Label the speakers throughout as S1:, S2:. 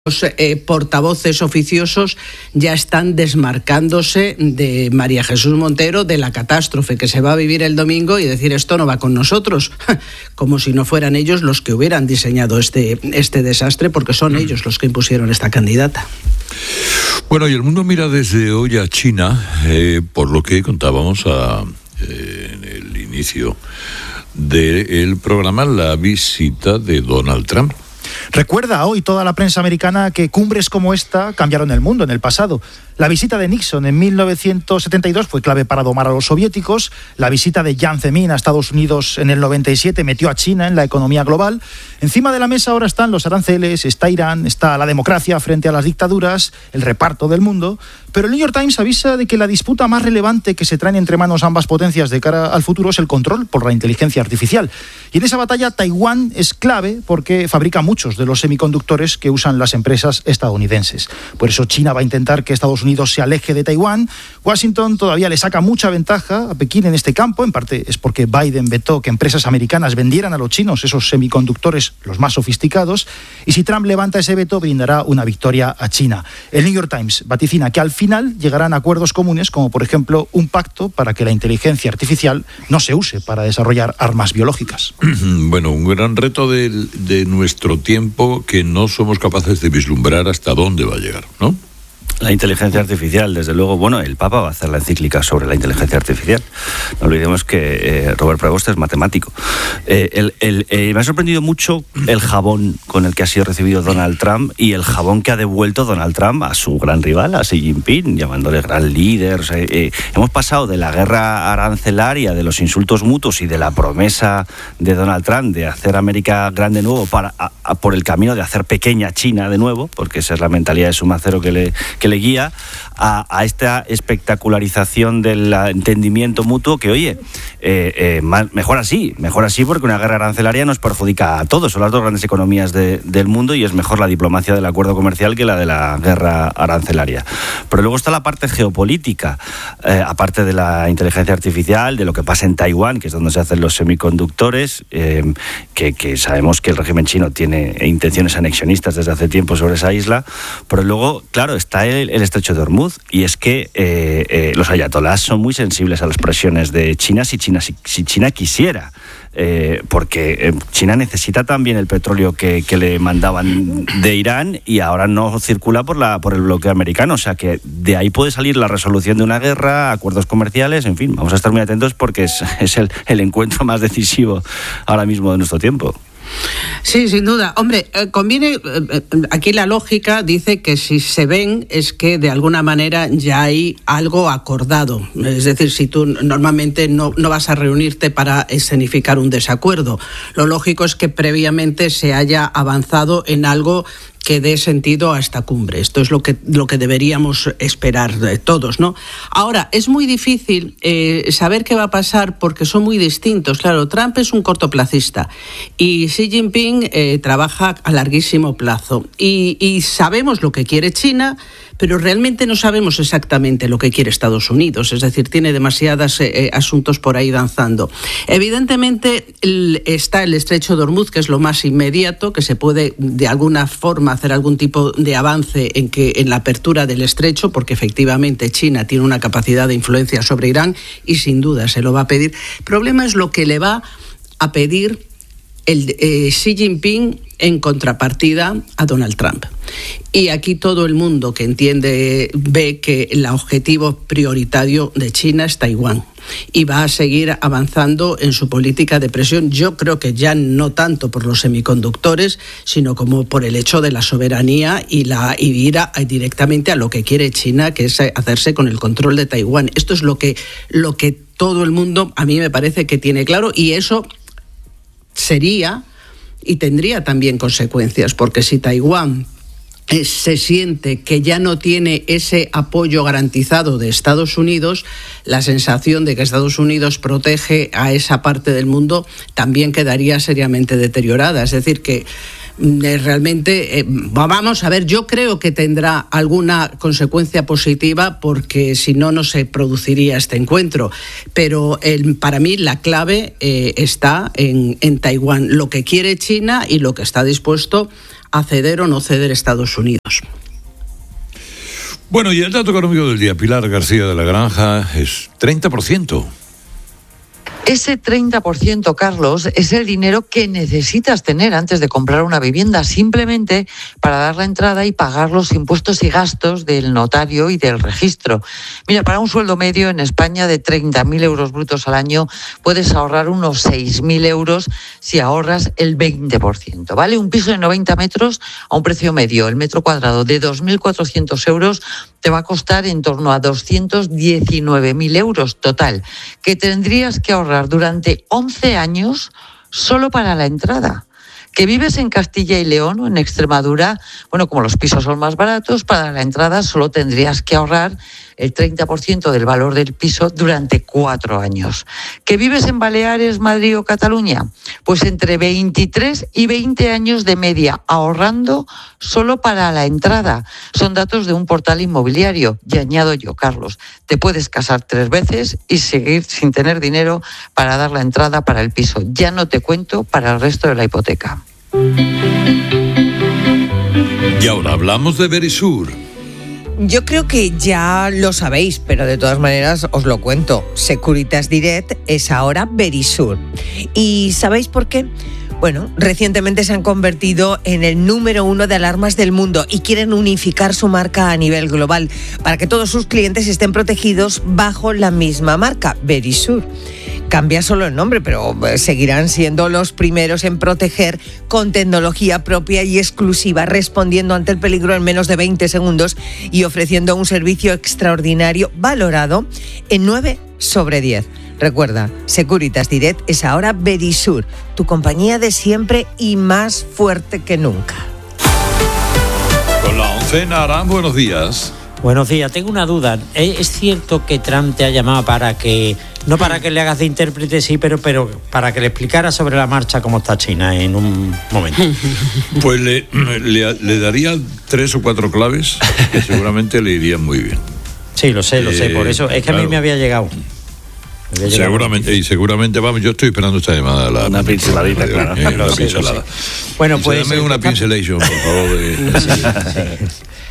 S1: Los portavoces oficiosos ya están desmarcándose de María Jesús Montero, de la catástrofe que se va a vivir el domingo, y decir esto no va con nosotros, como si no fueran ellos los que hubieran diseñado este desastre, porque son ellos los que impusieron esta candidata.
S2: Bueno, y el mundo mira desde hoy a China, por lo que contábamos en el inicio del programa, la visita de Donald Trump.
S3: Recuerda hoy toda la prensa americana que cumbres como esta cambiaron el mundo en el pasado. La visita de Nixon en 1972 fue clave para domar a los soviéticos. La visita de Jiang Zemin a Estados Unidos en el 97 metió a China en la economía global. Encima de la mesa ahora están los aranceles, está Irán, está la democracia frente a las dictaduras, el reparto del mundo. Pero el New York Times avisa de que la disputa más relevante que se traen entre manos ambas potencias de cara al futuro es el control por la inteligencia artificial. Y en esa batalla Taiwán es clave porque fabrica muchos de los semiconductores que usan las empresas estadounidenses. Por eso China va a intentar que Estados Unidos se aleje de Taiwán. Washington todavía le saca mucha ventaja a Pekín en este campo. En parte es porque Biden vetó que empresas americanas vendieran a los chinos esos semiconductores los más sofisticados. Y si Trump levanta ese veto, brindará una victoria a China. El New York Times vaticina que al final llegarán a acuerdos comunes, como por ejemplo un pacto para que la inteligencia artificial no se use para desarrollar armas biológicas.
S2: Bueno, un gran reto de nuestro tiempo que no somos capaces de vislumbrar hasta dónde va a llegar, ¿no?
S4: La inteligencia artificial, desde luego, bueno, el Papa va a hacer la encíclica sobre la inteligencia artificial. No olvidemos que Robert Prevost es matemático. Me ha sorprendido mucho el jabón con el que ha sido recibido Donald Trump y el jabón que ha devuelto Donald Trump a su gran rival, a Xi Jinping, llamándole gran líder. Hemos pasado de la guerra arancelaria, de los insultos mutuos y de la promesa de Donald Trump de hacer América grande de nuevo por el camino de hacer pequeña China de nuevo, porque esa es la mentalidad de Sumacero que le guía a esta espectacularización del entendimiento mutuo que, oye, mejor así porque una guerra arancelaria nos perjudica a todos, son las dos grandes economías del mundo y es mejor la diplomacia del acuerdo comercial que la de la guerra arancelaria. Pero luego está la parte geopolítica, aparte de la inteligencia artificial, de lo que pasa en Taiwán, que es donde se hacen los semiconductores, que sabemos que el régimen chino tiene intenciones anexionistas desde hace tiempo sobre esa isla, pero luego, claro, está el estrecho de Hormuz, y es que los ayatolás son muy sensibles a las presiones de China si China quisiera, porque China necesita también el petróleo que le mandaban de Irán y ahora no circula por el bloqueo americano, o sea que de ahí puede salir la resolución de una guerra, acuerdos comerciales, en fin, vamos a estar muy atentos porque es el encuentro más decisivo ahora mismo de nuestro tiempo.
S1: Sí, sin duda. Hombre, conviene, aquí la lógica dice que si se ven es que de alguna manera ya hay algo acordado. Es decir, si tú normalmente no vas a reunirte para escenificar un desacuerdo. Lo lógico es que previamente se haya avanzado en algo que dé sentido a esta cumbre. Esto es lo que deberíamos esperar de todos, ¿no? Ahora, es muy difícil saber qué va a pasar porque son muy distintos. Claro, Trump es un cortoplacista y Xi Jinping trabaja a larguísimo plazo. Y sabemos lo que quiere China, pero realmente no sabemos exactamente lo que quiere Estados Unidos. Es decir, tiene demasiados asuntos por ahí danzando. Evidentemente está el estrecho de Hormuz, que es lo más inmediato, que se puede de alguna forma hacer algún tipo de avance en la apertura del estrecho, porque efectivamente China tiene una capacidad de influencia sobre Irán y sin duda se lo va a pedir. El problema es lo que le va a pedir Xi Jinping en contrapartida a Donald Trump. Y aquí todo el mundo que entiende ve que el objetivo prioritario de China es Taiwán y va a seguir avanzando en su política de presión. Yo creo que ya no tanto por los semiconductores, sino como por el hecho de la soberanía y ir directamente a lo que quiere China, que es hacerse con el control de Taiwán. Esto es lo que todo el mundo, a mí me parece que tiene claro, y eso sería y tendría también consecuencias, porque si Taiwán se siente que ya no tiene ese apoyo garantizado de Estados Unidos, la sensación de que Estados Unidos protege a esa parte del mundo también quedaría seriamente deteriorada. Es decir, que realmente, vamos a ver, yo creo que tendrá alguna consecuencia positiva porque si no, no se produciría este encuentro. Pero para mí la clave está en Taiwán, lo que quiere China y lo que está dispuesto a ceder o no ceder Estados Unidos.
S2: Bueno, y el dato económico del día, Pilar García de la Granja, es 30%.
S5: Ese 30%, Carlos, es el dinero que necesitas tener antes de comprar una vivienda, simplemente para dar la entrada y pagar los impuestos y gastos del notario y del registro. Mira, para un sueldo medio en España de 30.000 euros brutos al año, puedes ahorrar unos 6.000 euros si ahorras el 20%. ¿Vale? Un piso de 90 metros a un precio medio, el metro cuadrado de 2.400 euros, te va a costar en torno a 219.000 euros total, que tendrías que ahorrar durante 11 años solo para la entrada. Que vives en Castilla y León o en Extremadura, bueno, como los pisos son más baratos, para la entrada solo tendrías que ahorrar el 30% del valor del piso durante 4 años. ¿Que vives en Baleares, Madrid o Cataluña? Pues entre 23 y 20 años de media, ahorrando solo para la entrada. Son datos de un portal inmobiliario. Y añado yo, Carlos, te puedes casar 3 veces y seguir sin tener dinero para dar la entrada para el piso. Ya no te cuento para el resto de la hipoteca.
S2: Y ahora hablamos de Verisur.
S6: Yo creo que ya lo sabéis, pero de todas maneras os lo cuento. Securitas Direct es ahora Verisur. ¿Y sabéis por qué? Bueno, recientemente se han convertido en el número 1 de alarmas del mundo y quieren unificar su marca a nivel global para que todos sus clientes estén protegidos bajo la misma marca, Verisur. Cambia solo el nombre, pero seguirán siendo los primeros en proteger con tecnología propia y exclusiva, respondiendo ante el peligro en menos de 20 segundos y ofreciendo un servicio extraordinario valorado en 9 sobre 10. Recuerda, Securitas Direct es ahora Verisur, tu compañía de siempre y más fuerte que nunca.
S2: Con la oncena, Arán, buenos días.
S7: Buenos días, tengo una duda. ¿Es cierto que Trump te ha llamado para que, no para que le hagas de intérprete, sí, pero para que le explicara sobre la marcha cómo está China en un momento?
S2: Pues le daría 3 o 4 claves que seguramente le irían muy bien.
S7: Sí, lo sé, por eso es que claro. A mí me había llegado.
S2: Seguramente, vamos, yo estoy esperando esta llamada.
S4: Una pinceladita, claro.
S2: Una pincelada.
S7: Bueno, pues...
S2: Dame una pincelation, por favor.
S7: Sí.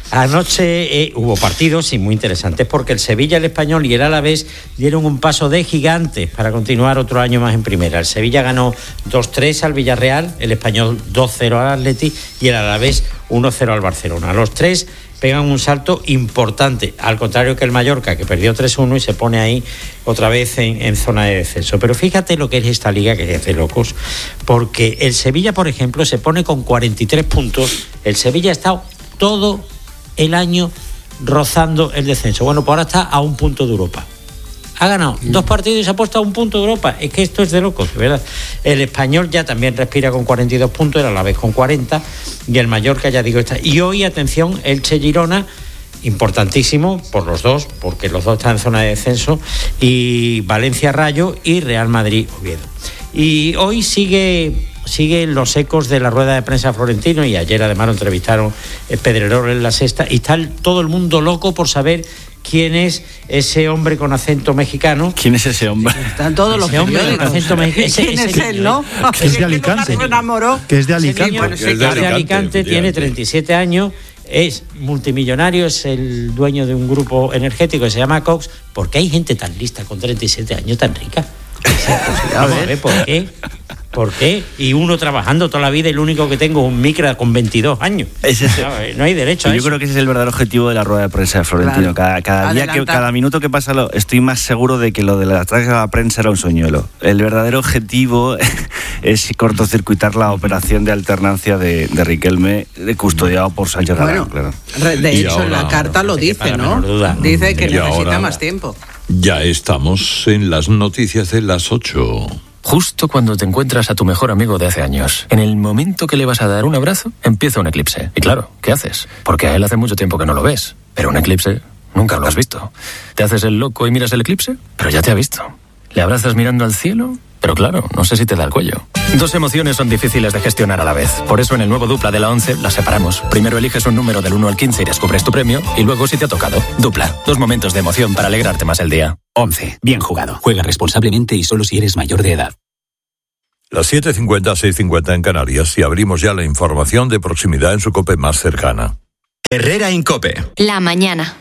S7: Anoche hubo partidos muy interesantes porque el Sevilla, el Español y el Alavés dieron un paso de gigante para continuar otro año más en primera. El Sevilla ganó 2-3 al Villarreal, el Español 2-0 al Atleti y el Alavés 1-0 al Barcelona. Los tres pegan un salto importante, al contrario que el Mallorca, que perdió 3-1 y se pone ahí otra vez en zona de descenso. Pero fíjate lo que es esta liga, que es de locos, porque el Sevilla, por ejemplo, se pone con 43 puntos. El Sevilla ha estado todo el año rozando el descenso. Bueno, pues ahora está a 1 punto de Europa. Ha ganado 2 partidos y se ha puesto a 1 punto de Europa. Es que esto es de locos, de verdad. El Español ya también respira con 42 puntos, el Alavés con 40 y el Mallorca, ya digo, está. Y hoy, atención, Elche-Girona, importantísimo por los dos, porque los dos están en zona de descenso, y Valencia-Rayo y Real Madrid-Oviedo. Y hoy siguen los ecos de la rueda de prensa Florentino, y ayer además lo entrevistaron Pedrerol en La Sexta, y está todo el mundo loco por saber quién es ese hombre con acento mexicano.
S4: ¿Quién es ese hombre?
S1: Están todos los
S7: hombres con acento mexicano.
S1: ¿Quién es él, no?
S3: Que es de Alicante.
S1: Que es de
S3: Alicante.
S7: Es de Alicante, tiene 37 años, es multimillonario, es el dueño de un grupo energético que se llama Cox. ¿Por qué hay gente tan lista con 37 años tan rica? A ver, ¿por qué? ¿Por qué? Y uno trabajando toda la vida y lo único que tengo es un Micra con 22 años. No hay derecho a eso.
S4: Yo creo que ese es el verdadero objetivo de la rueda de prensa de Florentino. Claro. Cada día, cada minuto que pasa, estoy más seguro de que lo de la ataque a la prensa era un soñuelo. El verdadero objetivo es cortocircuitar la operación de alternancia de Riquelme, custodiado por Sánchez Galán.
S1: Claro. De hecho, en la carta lo dice, ¿no? Dice que necesita más tiempo.
S2: Ya estamos en las noticias de las 8.
S8: Justo cuando te encuentras a tu mejor amigo de hace años, en el momento que le vas a dar un abrazo, empieza un eclipse. Y claro, ¿qué haces? Porque a él hace mucho tiempo que no lo ves. Pero un eclipse nunca lo has visto. ¿Te haces el loco y miras el eclipse? Pero ya te ha visto. ¿Le abrazas mirando al cielo? Pero claro, no sé si te da el cuello. 2 emociones son difíciles de gestionar a la vez. Por eso en el nuevo Dupla de la 11 las separamos. Primero eliges un número del 1 al 15 y descubres tu premio. Y luego si te ha tocado. Dupla. 2 momentos de emoción para alegrarte más el día.
S9: 11. Bien jugado. Juega responsablemente y solo si eres mayor de edad.
S2: Las 7:50, 6:50 en Canarias y abrimos ya la información de proximidad en su COPE más cercana.
S9: Herrera Incope.
S10: La mañana.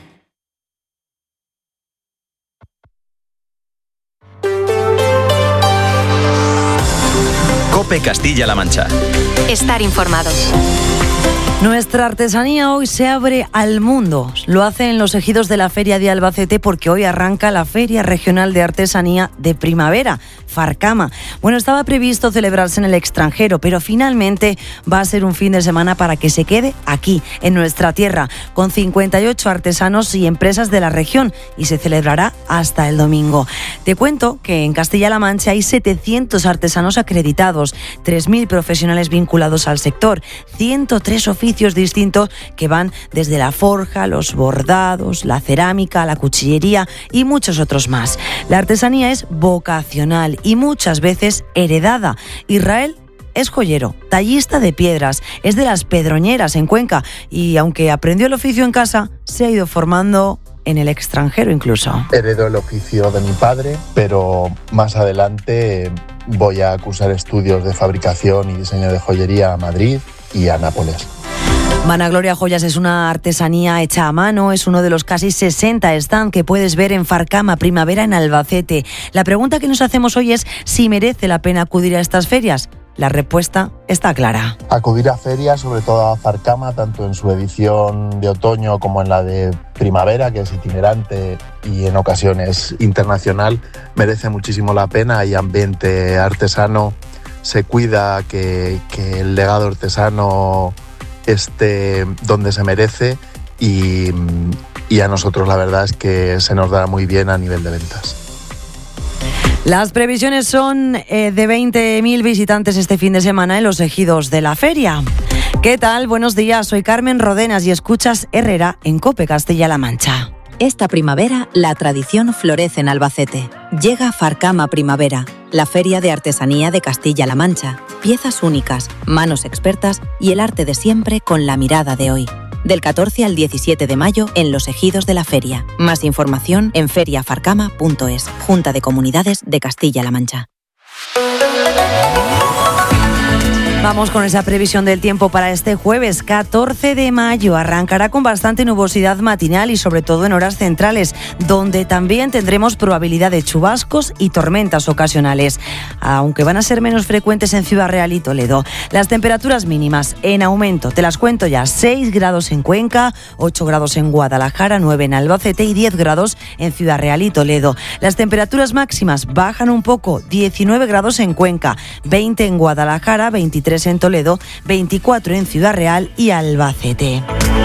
S9: COPE Castilla-La Mancha.
S10: Estar informado.
S11: Nuestra artesanía hoy se abre al mundo. Lo hace en los ejidos de la Feria de Albacete porque hoy arranca la Feria Regional de Artesanía de Primavera, Farcama. Bueno, estaba previsto celebrarse en el extranjero, pero finalmente va a ser un fin de semana para que se quede aquí, en nuestra tierra, con 58 artesanos y empresas de la región, y se celebrará hasta el domingo. Te cuento que en Castilla-La Mancha hay 700 artesanos acreditados, 3.000 profesionales vinculados al sector, 103 oficios distintos que van desde la forja, los bordados, la cerámica, la cuchillería y muchos otros más. La artesanía es vocacional y muchas veces heredada. Israel es joyero, tallista de piedras, es de las Pedroñeras en Cuenca y aunque aprendió el oficio en casa, se ha ido formando en el extranjero incluso.
S12: Heredo el oficio de mi padre, pero más adelante voy a cursar estudios de fabricación y diseño de joyería a Madrid y a Nápoles.
S11: Vanagloria Joyas es una artesanía hecha a mano, es uno de los casi 60 stands que puedes ver en Farcama Primavera en Albacete. La pregunta que nos hacemos hoy es si merece la pena acudir a estas ferias. La respuesta está clara.
S12: Acudir a ferias, sobre todo a Farcama, tanto en su edición de otoño como en la de primavera, que es itinerante y en ocasiones internacional, merece muchísimo la pena. Hay ambiente artesano, se cuida que el legado artesano esté donde se merece y a nosotros la verdad es que se nos da muy bien a nivel de ventas.
S11: Las previsiones son de 20.000 visitantes este fin de semana en los ejidos de la feria. ¿Qué tal? Buenos días, soy Carmen Rodenas y escuchas Herrera en COPE Castilla-La Mancha.
S13: Esta primavera, la tradición florece en Albacete. Llega Farcama Primavera, la feria de artesanía de Castilla-La Mancha. Piezas únicas, manos expertas y el arte de siempre con la mirada de hoy. Del 14 al 17 de mayo en los ejidos de la feria. Más información en feriafarcama.es, Junta de Comunidades de Castilla-La Mancha.
S11: Vamos con esa previsión del tiempo para este jueves 14 de mayo. Arrancará con bastante nubosidad matinal y sobre todo en horas centrales, donde también tendremos probabilidad de chubascos y tormentas ocasionales, aunque van a ser menos frecuentes en Ciudad Real y Toledo. Las temperaturas mínimas en aumento, te las cuento ya: 6 grados en Cuenca, 8 grados en Guadalajara, 9 en Albacete y 10 grados en Ciudad Real y Toledo. Las temperaturas máximas bajan un poco, 19 grados en Cuenca, 20 en Guadalajara, 23 en Toledo, 24 en Ciudad Real y Albacete.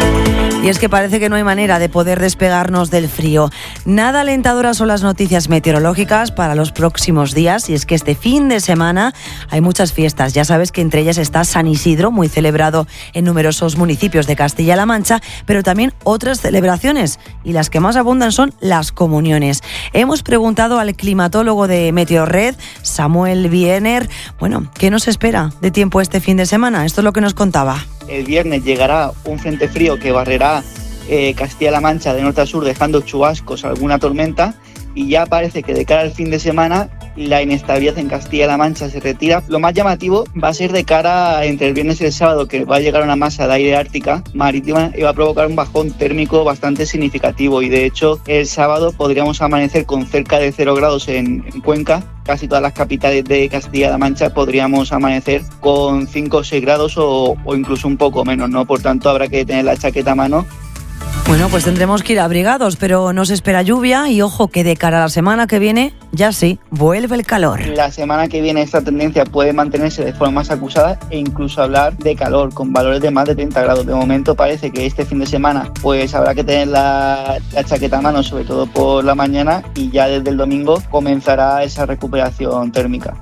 S11: Y es que parece que no hay manera de poder despegarnos del frío. Nada alentadoras son las noticias meteorológicas para los próximos días, y es que este fin de semana hay muchas fiestas. Ya sabes que entre ellas está San Isidro, muy celebrado en numerosos municipios de Castilla-La Mancha, pero también otras celebraciones, y las que más abundan son las comuniones. Hemos preguntado al climatólogo de Meteorred, Samuel Biener, bueno, ¿qué nos espera de tiempo este fin de semana? Esto es lo que nos contaba.
S14: El viernes llegará un frente frío que barrerá Castilla-La Mancha de norte a sur, dejando chubascos, alguna tormenta, y ya parece que de cara al fin de semana la inestabilidad en Castilla-La Mancha se retira. Lo más llamativo va a ser de cara entre el viernes y el sábado, que va a llegar una masa de aire ártica marítima y va a provocar un bajón térmico bastante significativo, y de hecho el sábado podríamos amanecer con cerca de 0 grados en Cuenca. Casi todas las capitales de Castilla-La Mancha podríamos amanecer con 5 o 6 grados o incluso un poco menos, ¿no? Por tanto, habrá que tener la chaqueta a mano.
S11: Bueno, pues tendremos que ir abrigados, pero no se espera lluvia y ojo que de cara a la semana que viene, ya sí, vuelve el calor.
S14: La semana que viene esta tendencia puede mantenerse de forma más acusada e incluso hablar de calor con valores de más de 30 grados. De momento parece que este fin de semana pues habrá que tener la chaqueta a mano, sobre todo por la mañana, y ya desde el domingo comenzará esa recuperación térmica.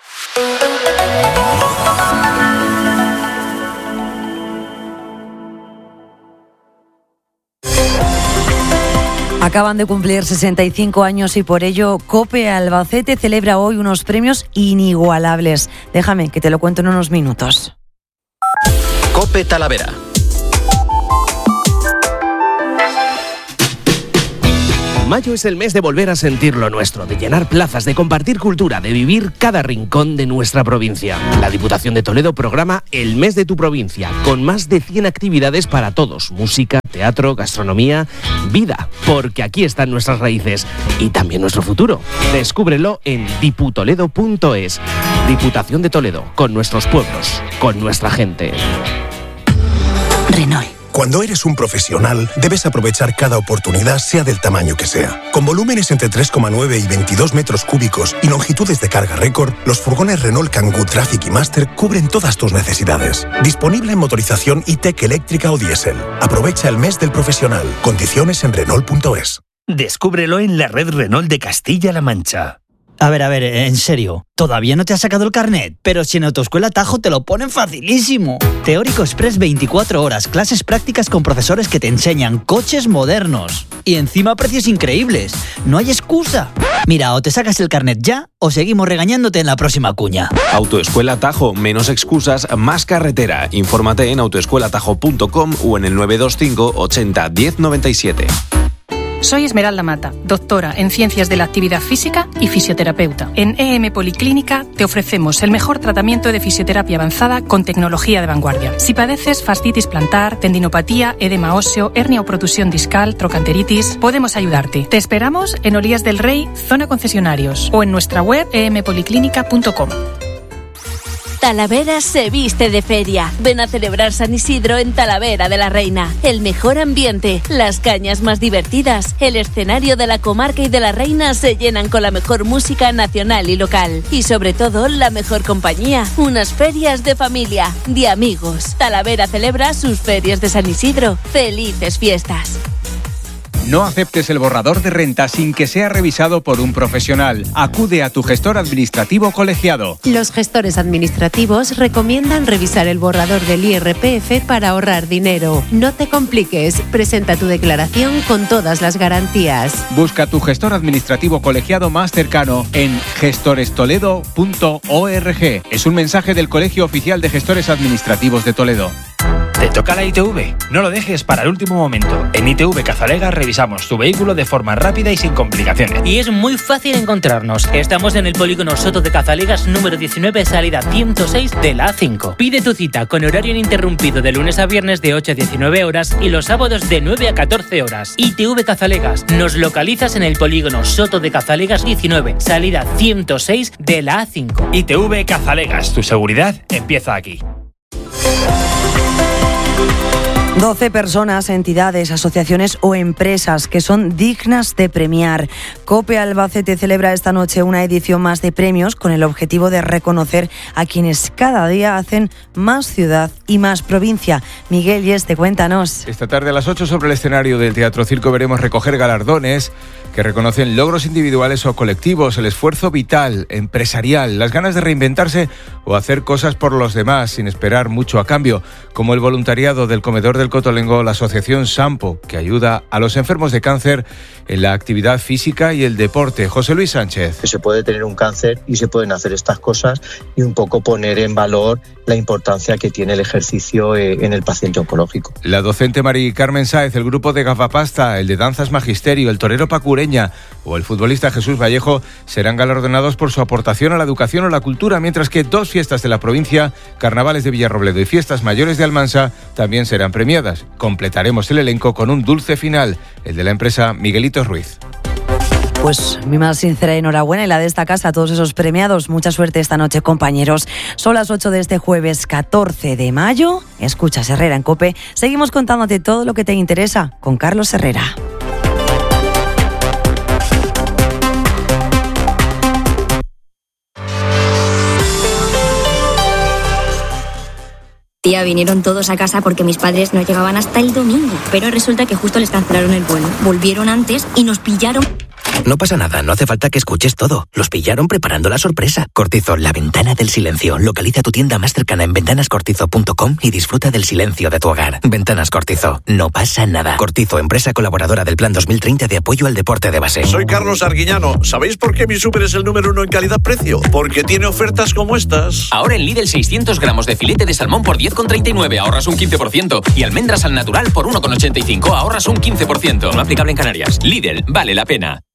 S11: Acaban de cumplir 65 años y por ello COPE Albacete celebra hoy unos premios inigualables. Déjame que te lo cuento en unos minutos.
S9: COPE Talavera.
S15: Mayo es el mes de volver a sentir lo nuestro, de llenar plazas, de compartir cultura, de vivir cada rincón de nuestra provincia. La Diputación de Toledo programa el mes de tu provincia, con más de 100 actividades para todos: música, teatro, gastronomía, vida, porque aquí están nuestras raíces y también nuestro futuro. Descúbrelo en diputoledo.es. Diputación de Toledo, con nuestros pueblos, con nuestra gente.
S16: Renault. Cuando eres un profesional, debes aprovechar cada oportunidad, sea del tamaño que sea. Con volúmenes entre 3,9 y 22 metros cúbicos y longitudes de carga récord, los furgones Renault Kangoo Traffic y Master cubren todas tus necesidades. Disponible en motorización e-tech eléctrica o diésel. Aprovecha el mes del profesional. Condiciones en Renault.es.
S17: Descúbrelo en la red Renault de Castilla-La Mancha.
S18: A ver, en serio, ¿todavía no te has sacado el carnet? Pero si en Autoescuela Tajo te lo ponen facilísimo. Teórico Express 24 horas, clases prácticas con profesores que te enseñan coches modernos. Y encima precios increíbles. No hay excusa. Mira, o te sacas el carnet ya, o seguimos regañándote en la próxima cuña.
S19: Autoescuela Tajo, menos excusas, más carretera. Infórmate en autoescuelatajo.com o en el 925 80 10 97.
S20: Soy Esmeralda Mata, doctora en Ciencias de la Actividad Física y fisioterapeuta. En EM Policlínica te ofrecemos el mejor tratamiento de fisioterapia avanzada con tecnología de vanguardia. Si padeces fascitis plantar, tendinopatía, edema óseo, hernia o protusión discal, trocanteritis, podemos ayudarte. Te esperamos en Olías del Rey, zona concesionarios, o en nuestra web empoliclínica.com.
S21: Talavera se viste de feria. Ven a celebrar San Isidro en Talavera de la Reina. El mejor ambiente, las cañas más divertidas, el escenario de la comarca y de la Reina se llenan con la mejor música nacional y local. Y sobre todo, la mejor compañía. Unas ferias de familia, de amigos. Talavera celebra sus ferias de San Isidro. ¡Felices fiestas!
S22: No aceptes el borrador de renta sin que sea revisado por un profesional. Acude a tu gestor administrativo colegiado.
S23: Los gestores administrativos recomiendan revisar el borrador del IRPF para ahorrar dinero. No te compliques. Presenta tu declaración con todas las garantías.
S22: Busca tu gestor administrativo colegiado más cercano en gestorestoledo.org. Es un mensaje del Colegio Oficial de Gestores Administrativos de Toledo.
S24: ¿Te toca la ITV? No lo dejes para el último momento. En ITV Cazalegas revisamos tu vehículo de forma rápida y sin complicaciones.
S25: Y es muy fácil encontrarnos. Estamos en el polígono Soto de Cazalegas número 19, salida 106 de la A5. Pide tu cita con horario ininterrumpido de lunes a viernes de 8 a 19 horas y los sábados de 9 a 14 horas. ITV Cazalegas. Nos localizas en el polígono Soto de Cazalegas 19, salida 106 de la A5.
S24: ITV Cazalegas. Tu seguridad empieza aquí.
S11: 12 personas, entidades, asociaciones o empresas que son dignas de premiar. COPE Albacete celebra esta noche una edición más de premios con el objetivo de reconocer a quienes cada día hacen más ciudad y más provincia. Miguel Yeste, cuéntanos.
S22: Esta tarde a las 8 sobre el escenario del Teatro Circo veremos recoger galardones que reconocen logros individuales o colectivos, el esfuerzo vital, empresarial, las ganas de reinventarse o hacer cosas por los demás sin esperar mucho a cambio, como el voluntariado del Comedor del Cotolengo, la asociación Sampo, que ayuda a los enfermos de cáncer en la actividad física y el deporte. José Luis Sánchez.
S26: Se puede tener un cáncer y se pueden hacer estas cosas y un poco poner en valor la importancia que tiene el ejercicio en el paciente oncológico.
S22: La docente Mari Carmen Sáez, el grupo de Gafapasta, el de Danzas Magisterio, el torero Pacureña o el futbolista Jesús Vallejo serán galardonados por su aportación a la educación o la cultura, mientras que dos fiestas de la provincia, Carnavales de Villarrobledo y Fiestas Mayores de Almansa, también serán premiadas. Completaremos el elenco con un dulce final, el de la empresa Miguelitos Ruiz.
S11: Pues mi más sincera enhorabuena y la de esta casa a todos esos premiados. Mucha suerte esta noche, compañeros. Son las 8 de este jueves 14 de mayo. Escuchas Herrera en COPE. Seguimos contándote todo lo que te interesa con Carlos Herrera.
S27: Tía, vinieron todos a casa porque mis padres no llegaban hasta el domingo. Pero resulta que justo les cancelaron el vuelo. Volvieron antes y nos pillaron.
S1: No pasa nada, no hace falta que escuches todo. Los pillaron preparando la sorpresa. Cortizo, la ventana del silencio. Localiza tu tienda más cercana en ventanascortizo.com y disfruta del silencio de tu hogar. Ventanas Cortizo, no pasa nada. Cortizo, empresa colaboradora del Plan 2030 de apoyo al deporte de base.
S3: Soy Carlos Arguiñano. ¿Sabéis por qué mi súper es el número 1 en calidad-precio? Porque tiene ofertas como estas.
S4: Ahora en Lidl 600 gramos de filete de salmón por 10,39, ahorras un 15%. Y almendras al natural por 1,85, ahorras un 15%. No aplicable en Canarias. Lidl, vale la pena.